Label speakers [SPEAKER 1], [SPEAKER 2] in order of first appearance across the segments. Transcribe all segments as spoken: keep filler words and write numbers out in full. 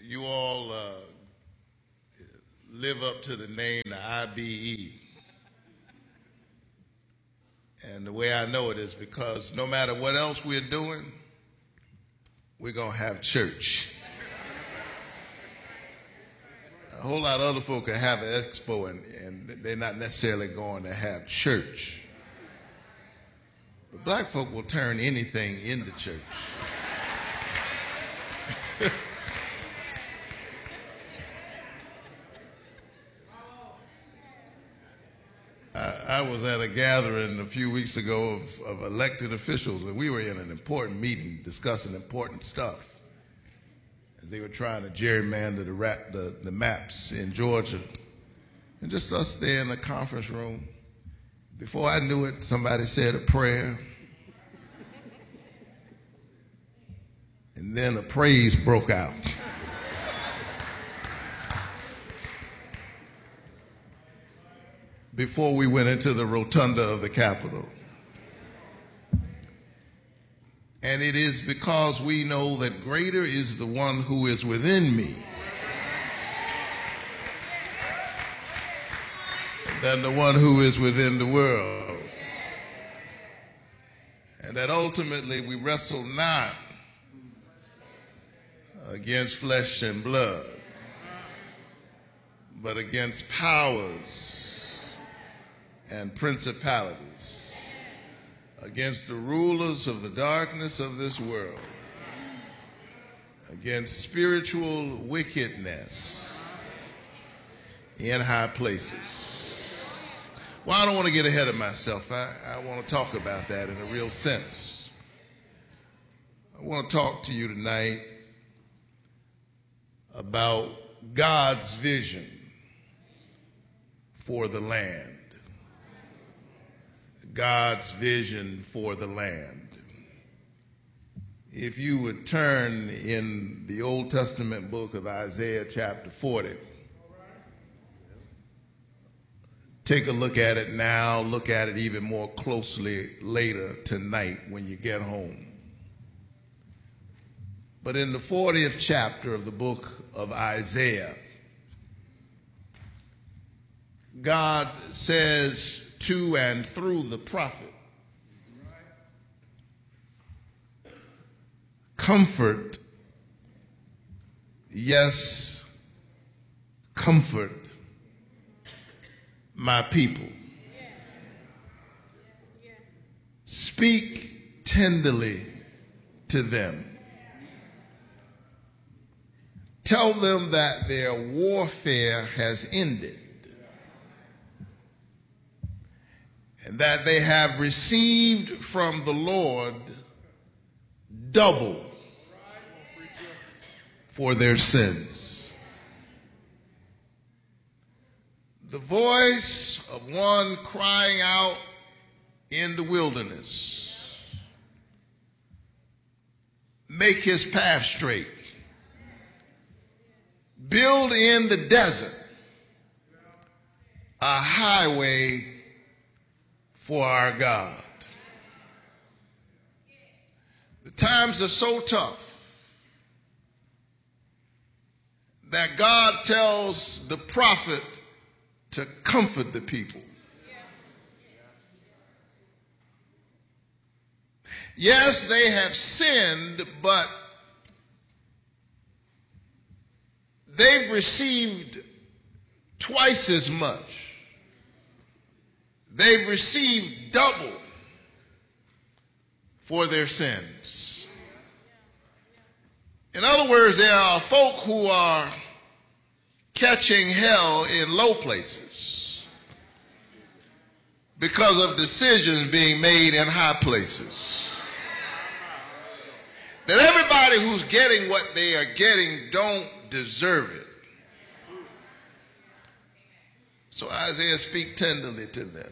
[SPEAKER 1] you all uh, live up to the name, the I B E. And the way I know it is because no matter what else we're doing, we're going to have church. A whole lot of other folk can have an expo and, and they're not necessarily going to have church. But black folk will turn anything into church. I, I was at a gathering a few weeks ago of, of elected officials, and we were in an important meeting discussing important stuff. As they were trying to gerrymander the, rap, the, the maps in Georgia. And just us there in the conference room. Before I knew it, somebody said a prayer. And then a praise broke out. Before we went into the rotunda of the Capitol. And it is because we know that greater is the one who is within me than the one who is within the world. And that ultimately we wrestle not against flesh and blood, but against powers and principalities, against the rulers of the darkness of this world, against spiritual wickedness in high places. Well, I don't want to get ahead of myself. I, I want to talk about that in a real sense. I want to talk to you tonight about God's vision for the land. God's vision for the land. If you would turn in the Old Testament book of Isaiah chapter forty, take a look at it now, look at it even more closely later tonight when you get home. But in the fortieth chapter of the book of Isaiah, God says to and through the prophet, comfort, yes, comfort my people. Speak tenderly to them. Tell them that their warfare has ended and that they have received from the Lord double for their sins. The voice of one crying out in the wilderness, make his path straight. Build in the desert a highway for our God. The times are so tough that God tells the prophet to comfort the people. Yes, they have sinned, but they've received twice as much. They've received double for their sins. In other words, there are folk who are catching hell in low places because of decisions being made in high places. That everybody who's getting what they are getting don't deserve it. So Isaiah speaks tenderly to them.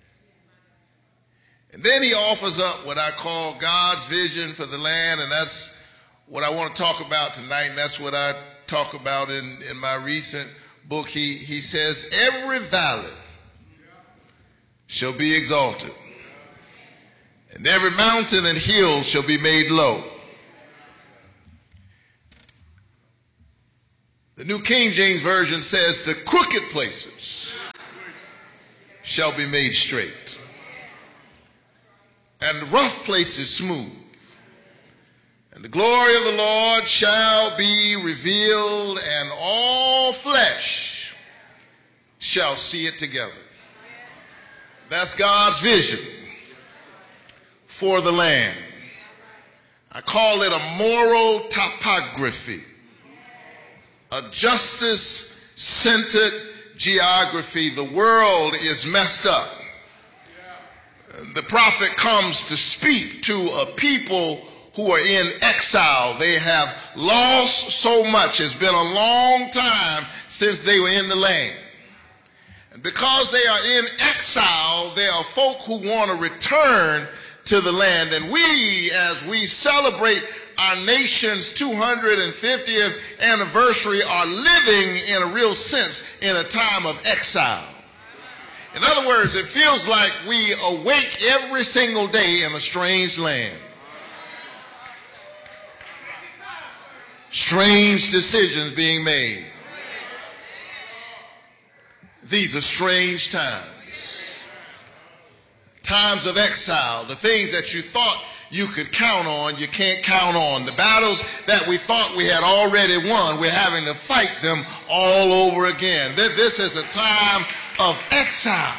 [SPEAKER 1] And then he offers up what I call God's vision for the land, and that's what I want to talk about tonight, and that's what I talk about in, in my recent book. He, he says, every valley shall be exalted, and every mountain and hill shall be made low. The New King James Version says, the crooked places shall be made straight, and the rough places smooth. And the glory of the Lord shall be revealed, and all flesh shall see it together. That's God's vision for the land. I call it a moral topography, a justice-centered geography. The world is messed up. The prophet comes to speak to a people who are in exile. They have lost so much. It's been a long time since they were in the land. And because they are in exile, there are folk who want to return to the land. And we, as we celebrate our nation's two hundred fiftieth anniversary, are living in a real sense in a time of exile. In other words, it feels like we awake every single day in a strange land. Strange decisions being made. These are strange times. Times of exile. The things that you thought you could count on, you can't count on. The battles that we thought we had already won, we're having to fight them all over again. This is a time of exile.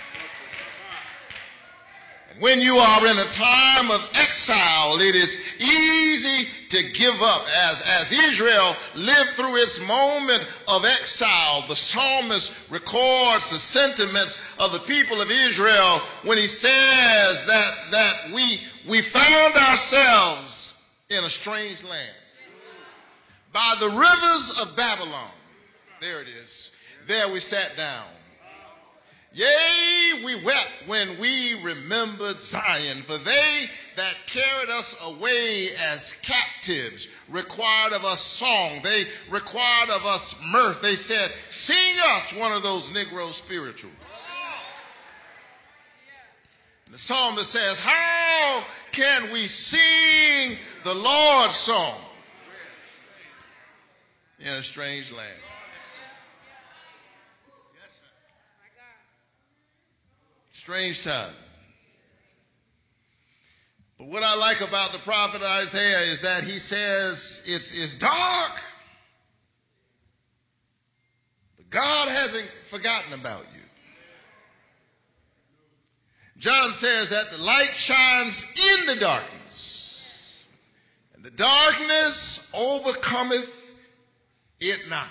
[SPEAKER 1] When you are in a time of exile, it is easy to give up. As, as Israel lived through its moment of exile, the psalmist records the sentiments of the people of Israel when he says that, that we, we found ourselves in a strange land. By the rivers of Babylon, there it is, there we sat down. Yea, we wept when we remembered Zion, for they that carried us away as captives required of us song. They required of us mirth. They said, sing us one of those Negro spirituals. The psalmist says, how can we sing the Lord's song in a strange land? Strange time. But what I like about the prophet Isaiah is that he says it's, it's dark, but God hasn't forgotten about you. John says that the light shines in the darkness, and the darkness overcometh it not.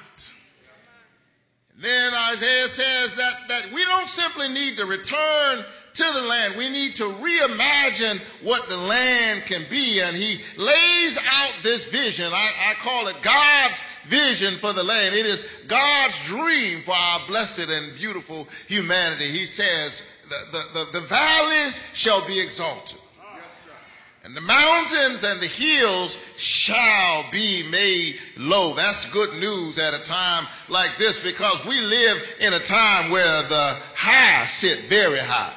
[SPEAKER 1] Then Isaiah says that, that we don't simply need to return to the land. We need to reimagine what the land can be. And he lays out this vision. I, I call it God's vision for the land. It is God's dream for our blessed and beautiful humanity. He says the, the, the, the valleys shall be exalted, and the mountains and the hills shall be made low. That's good news at a time like this, because we live in a time where the high sit very high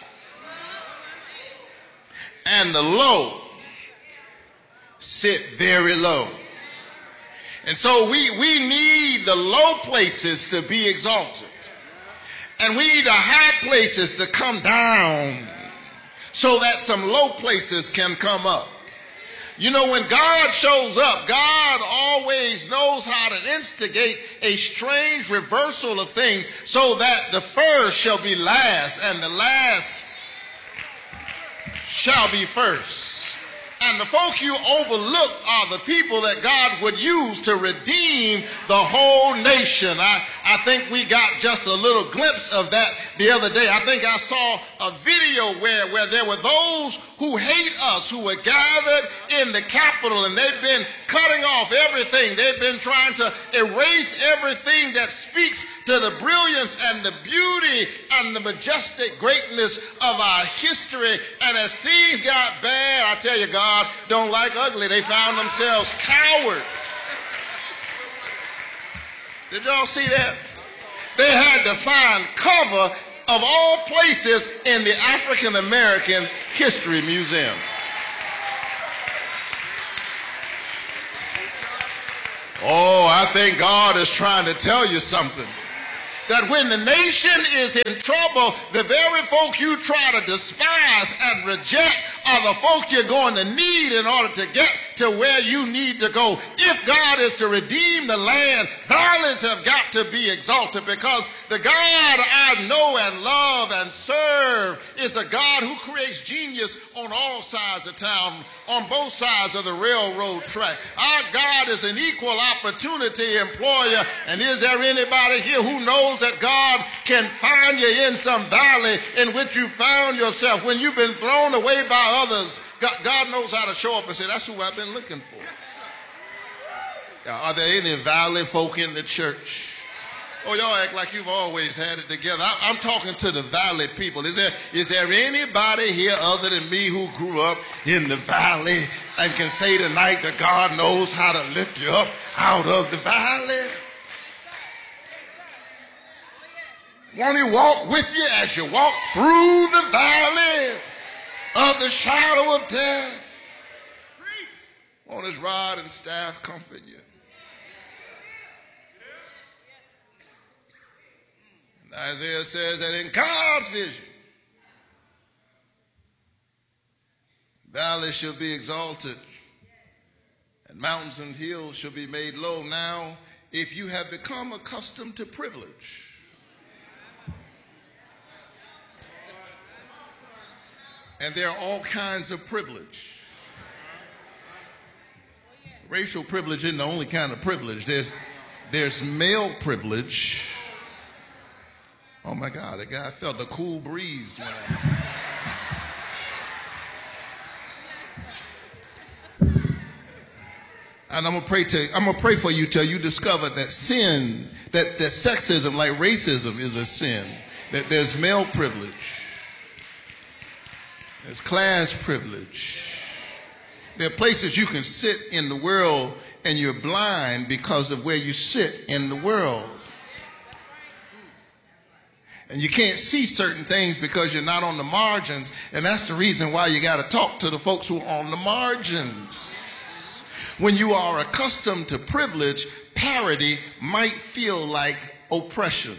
[SPEAKER 1] and the low sit very low. And so we, we need the low places to be exalted, and we need the high places to come down, so that some low places can come up. You know, when God shows up, God always knows how to instigate a strange reversal of things so that the first shall be last and the last shall be first. And the folk you overlook are the people that God would use to redeem the whole nation. I, I think we got just a little glimpse of that the other day. I think I saw a video where, where there were those who hate us who were gathered in the Capitol, and they've been cutting off everything. They've been trying to erase everything that speaks to the brilliance and the beauty and the majestic greatness of our history. And as things got bad, I tell you, God don't like ugly. They found themselves cowards. Did y'all see that? They had to find cover of all places in the African American History Museum. Oh, I think God is trying to tell you something. That when the nation is in trouble, the very folk you try to despise and reject are the folk you're going to need in order to get to where you need to go. If God is to redeem the land, violence have got to be exalted, because the God I know and love and serve is a God who creates genius on all sides of town, on both sides of the railroad track. Our God is an equal opportunity employer, and is there anybody here who knows that God can find you in some valley in which you found yourself when you've been thrown away by others? God, God knows how to show up and say, that's who I've been looking for. Are there any valley folk in the church? Oh, y'all act like you've always had it together. I, I'm talking to the valley people. Is there, is there anybody here other than me who grew up in the valley and can say tonight that God knows how to lift you up out of the valley? Won't he walk with you as you walk through the valley of the shadow of death? Won't his rod and staff comfort you? And Isaiah says that in God's vision, valleys shall be exalted, and mountains and hills shall be made low. Now, if you have become accustomed to privilege, and there are all kinds of privilege. Racial privilege isn't the only kind of privilege. There's, there's male privilege. Oh my God, the guy felt a cool breeze when I... And I'm gonna pray to, I'm gonna pray for you till you discover that sin, that, that sexism, like racism, is a sin. That there's male privilege. There's class privilege. There are places you can sit in the world and you're blind because of where you sit in the world. And you can't see certain things because you're not on the margins, and that's the reason why you got to talk to the folks who are on the margins. When you are accustomed to privilege, parity might feel like oppression.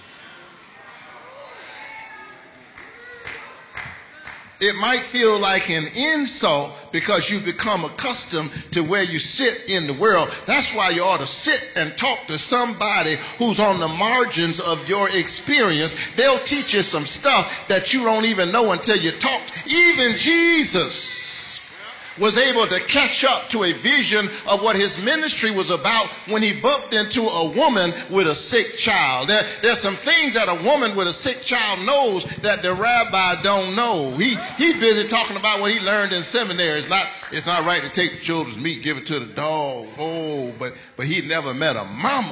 [SPEAKER 1] It might feel like an insult because you become accustomed to where you sit in the world. That's why you ought to sit and talk to somebody who's on the margins of your experience. They'll teach you some stuff that you don't even know until you talk. Even Jesus was able to catch up to a vision of what his ministry was about when he bumped into a woman with a sick child. There, there's some things that a woman with a sick child knows that the rabbi don't know. He he's busy talking about what he learned in seminary. It's not, it's not right to take the children's meat, give it to the dog. Oh, but, but he never met a mama.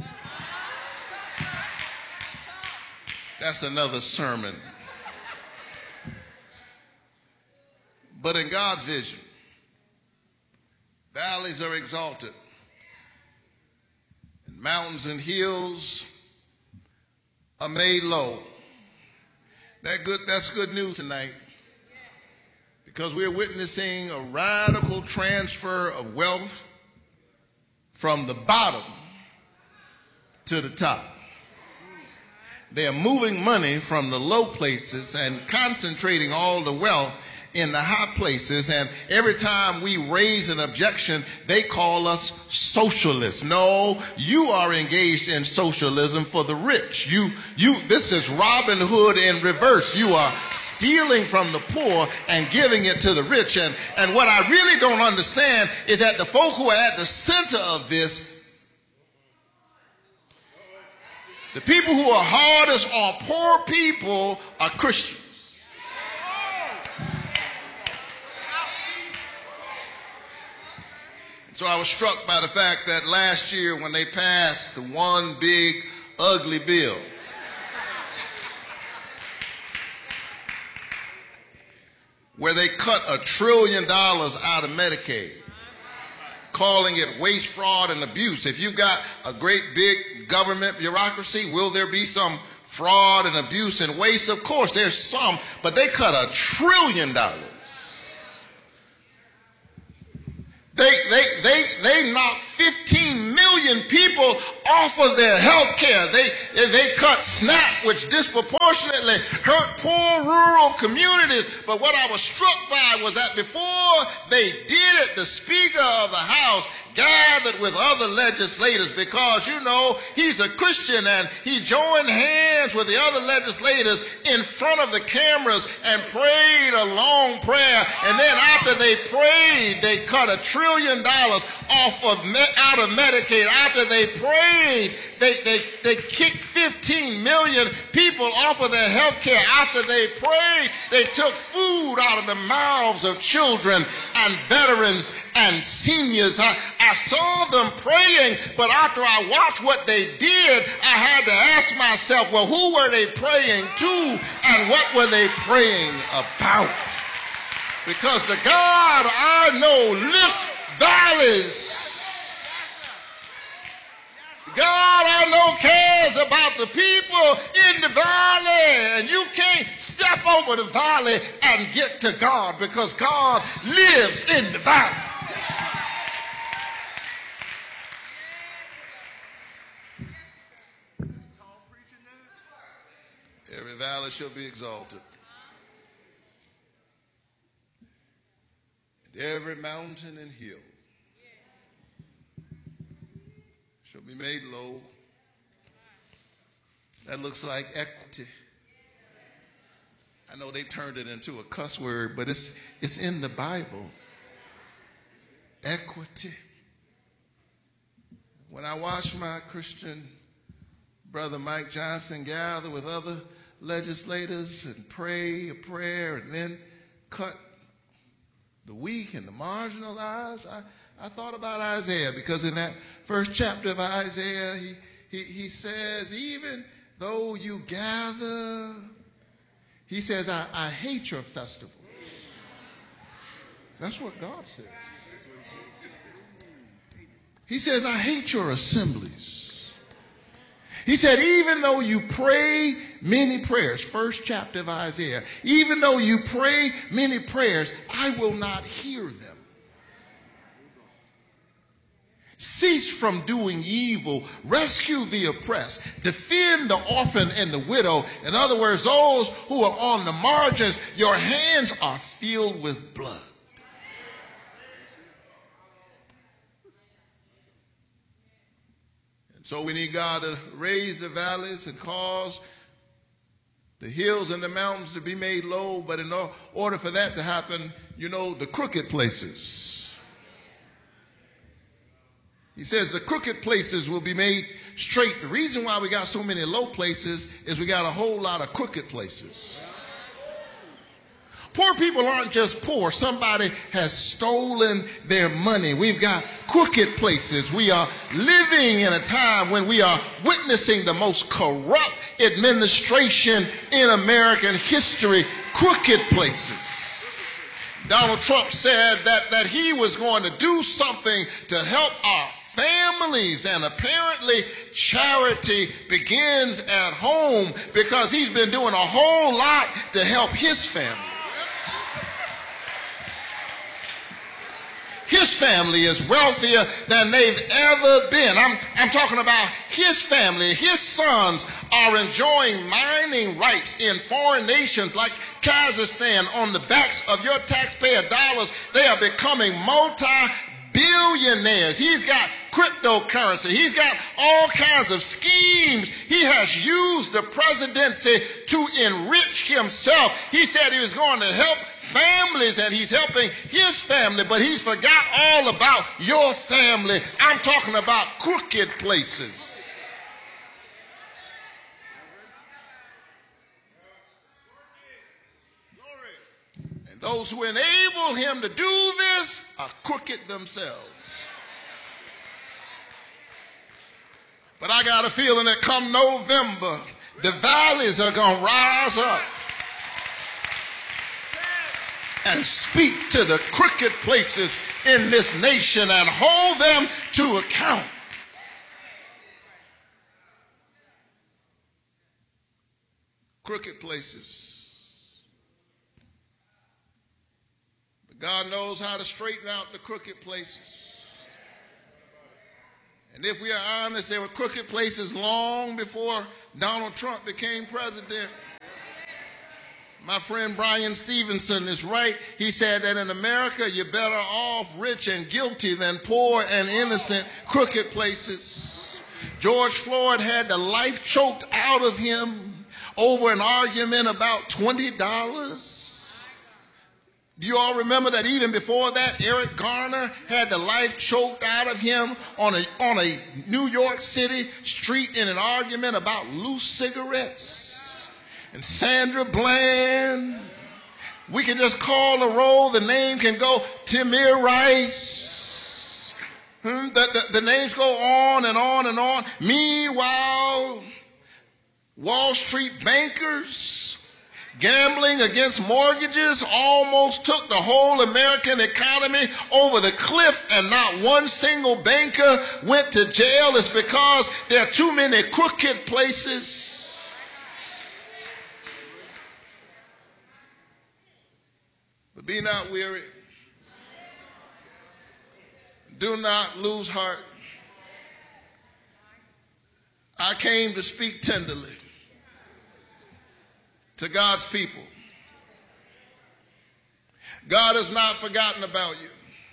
[SPEAKER 1] That's another sermon. But in God's vision, valleys are exalted, and mountains and hills are made low. That good, that's good news tonight, because we're witnessing a radical transfer of wealth from the bottom to the top. They are moving money from the low places and concentrating all the wealth in the high places, and every time we raise an objection, they call us socialists. No, you are engaged in socialism for the rich. You, you, this is Robin Hood in reverse. You are stealing from the poor and giving it to the rich. And, and what I really don't understand is that the folk who are at the center of this, the people who are hardest on poor people, are Christians. So I was struck by the fact that last year when they passed the one big ugly bill, where they cut a trillion dollars out of Medicaid, calling it waste, fraud, and abuse. If you've got a great big government bureaucracy, will there be some fraud and abuse and waste? Of course, there's some, but they cut a trillion dollars. They, they, they, they knocked fifteen
[SPEAKER 2] off of their health care. They, they cut SNAP, which disproportionately hurt poor rural communities. But what I was struck by was that before they did it, the Speaker of the House gathered with other legislators, because, you know, he's a Christian, and he joined hands with the other legislators in front of the cameras and prayed a long prayer. And then after they prayed, they cut a trillion dollars off of out of Medicaid. After they prayed, they, they, they kicked fifteen million people off of their health care. After they prayed, they took food out of the mouths of children and veterans and seniors. I, I saw them praying, but after I watched what they did, I had to ask myself, well, who were they praying to and what were they praying about? Because the God I know lifts valleys. God I know cares about the people in the valley, and you can't step over the valley and get to God, because God lives in the valley. Every valley shall be exalted, and every mountain and hill shall be made low. That looks like equity. I know they turned it into a cuss word, but it's, it's in the Bible. Equity. When I watched my Christian brother Mike Johnson gather with other legislators and pray a prayer and then cut the weak and the marginalized, I, I thought about Isaiah, because in that first chapter of Isaiah, he, he, he says, even though you gather, he says, I, I hate your festivals. That's what God says. He says, I hate your assemblies. He said, even though you pray many prayers, first chapter of Isaiah, even though you pray many prayers, I will not hear them. Cease from doing evil, rescue the oppressed, defend the orphan and the widow. In other words, those who are on the margins, your hands are filled with blood. And so we need God to raise the valleys and cause the hills and the mountains to be made low. But in order for that to happen, you know, the crooked places. He says the crooked places will be made straight. The reason why we got so many low places is we got a whole lot of crooked places. Poor people aren't just poor. Somebody has stolen their money. We've got crooked places. We are living in a time when we are witnessing the most corrupt administration in American history. Crooked places. Donald Trump said that, that he was going to do something to help our families, and apparently charity begins at home, because he's been doing a whole lot to help his family. His family is wealthier than they've ever been. I'm, I'm talking about his family. His sons are enjoying mining rights in foreign nations like Kazakhstan on the backs of your taxpayer dollars. They are becoming multi-billionaires. He's got cryptocurrency. He's got all kinds of schemes. He has used the presidency to enrich himself. He said he was going to help families, and he's helping his family, but he's forgot all about your family. I'm talking about crooked places. And those who enable him to do this are crooked themselves. But I got a feeling that come November, the valleys are going to rise up and speak to the crooked places in this nation and hold them to account. Crooked places. But God knows how to straighten out the crooked places. And if we are honest, there were crooked places long before Donald Trump became president. My friend Brian Stevenson is right. He said that in America, you're better off rich and guilty than poor and innocent, crooked places. George Floyd had the life choked out of him over an argument about twenty dollars. Do you all remember that even before that, Eric Garner had the life choked out of him on a, on a New York City street in an argument about loose cigarettes? And Sandra Bland, we can just call the roll, the name can go, Tamir Rice. Hmm? The, the, the names go on and on and on. Meanwhile, Wall Street bankers gambling against mortgages almost took the whole American economy over the cliff, and not one single banker went to jail. It's because there are too many crooked places. But be not weary. Do not lose heart. I came to speak tenderly to God's people. God has not forgotten about you.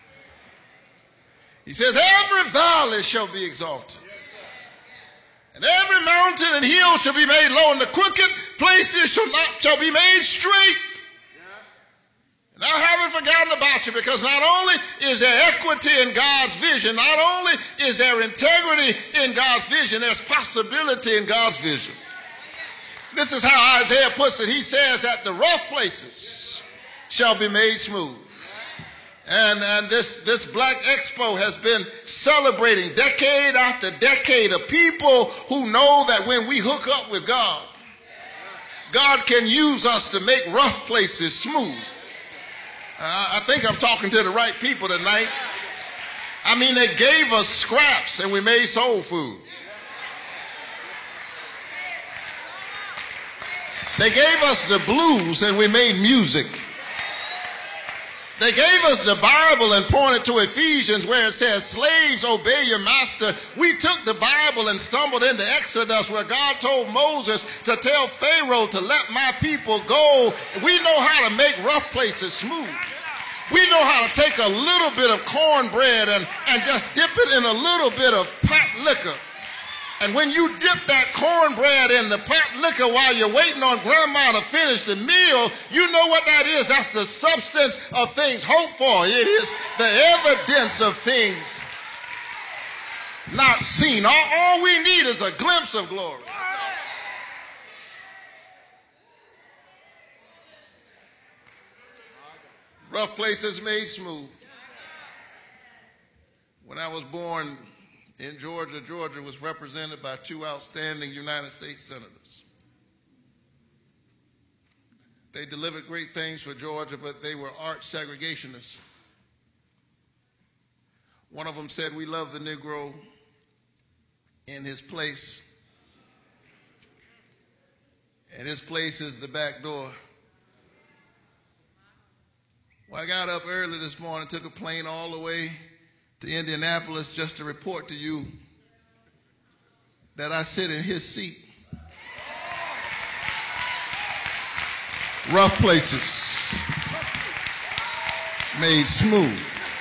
[SPEAKER 2] He says, every valley shall be exalted, and every mountain and hill shall be made low, and the crooked places shall not shall be made straight. And I haven't forgotten about you, because not only is there equity in God's vision, not only is there integrity in God's vision, there's possibility in God's vision. This is how Isaiah puts it. He says that the rough places shall be made smooth. And, and this, this Black Expo has been celebrating decade after decade of people who know that when we hook up with God, God can use us to make rough places smooth. Uh, I think I'm talking to the right people tonight. I mean, they gave us scraps and we made soul food. They gave us the blues and we made music. They gave us the Bible and pointed to Ephesians where it says, slaves, obey your master. We took the Bible and stumbled into Exodus where God told Moses to tell Pharaoh to let my people go. We know how to make rough places smooth. We know how to take a little bit of cornbread and, and just dip it in a little bit of pot liquor. And when you dip that cornbread in the pot liquor while you're waiting on grandma to finish the meal, you know what that is. That's the substance of things hoped for. It is the evidence of things not seen. All, all we need is a glimpse of glory. Rough places made smooth. When I was born in Georgia, Georgia was represented by two outstanding United States senators. They delivered great things for Georgia, but they were arch segregationists. One of them said, we love the Negro in his place, and his place is the back door. Well, I got up early this morning, took a plane all the way to Indianapolis just to report to you that I sit in his seat. Rough places made smooth.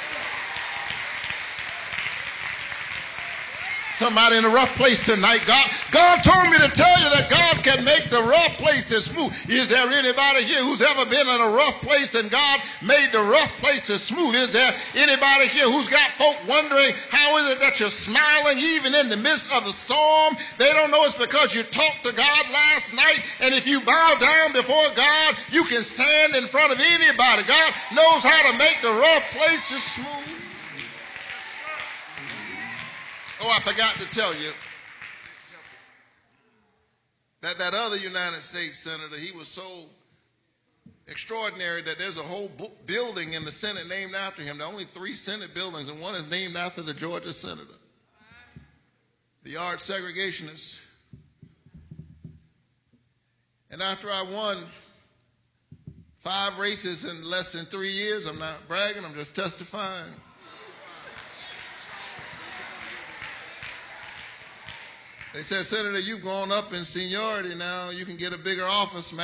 [SPEAKER 2] Somebody in a rough place tonight. God, God told me to tell you that God can make the rough places smooth. Is there anybody here who's ever been in a rough place and God made the rough places smooth? Is there anybody here who's got folk wondering how is it that you're smiling even in the midst of the storm? They don't know it's because you talked to God last night, and if you bow down before God, you can stand in front of anybody. God knows how to make the rough places smooth. Oh, I forgot to tell you that that other United States senator, he was so extraordinary that there's a whole building in the Senate named after him. There are only three Senate buildings, and one is named after the Georgia senator. The arch segregationist. And after I won five races in less than three years, I'm not bragging, I'm just testifying. They said, Senator, you've gone up in seniority now. You can get a bigger office.